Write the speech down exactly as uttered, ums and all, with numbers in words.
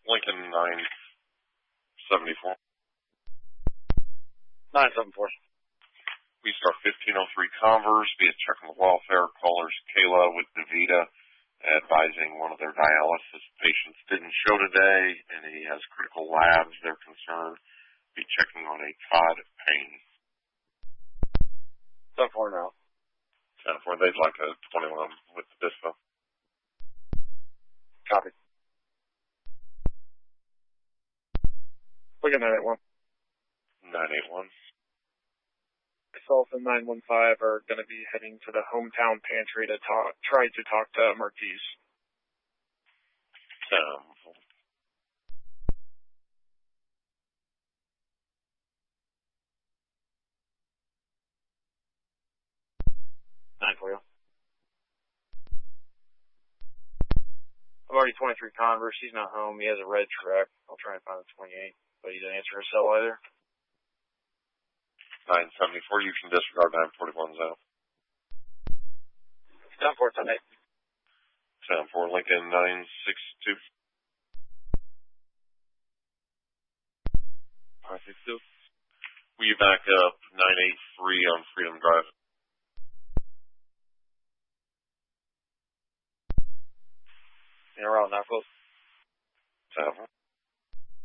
Lincoln nine seventy-four. nine seven four. We start fifteen oh three Converse, via checking the welfare. Callers Kayla with DaVita, advising one of their dialysis patients didn't show today, and he has critical labs. They're concerned. Be checking on a Todd Payne. ten four now. ten four, they'd like a twenty-one with the dispo. Copy. Look at nine eight one. nine eight one. Myself and nine one five are going to be heading to the hometown pantry to talk, try to talk to Marquise. Um, nine for you. I'm already twenty-three Converse. He's not home. He has a red truck. I'll try and find the twenty-eight, but he didn't answer his cell either. nine seventy-four, you can disregard nine forty-one's out. ten four, ten eight. ten four, Lincoln nine six two. nine six two. Will you back up nine eight three on Freedom Drive? In a row, not close. ten four.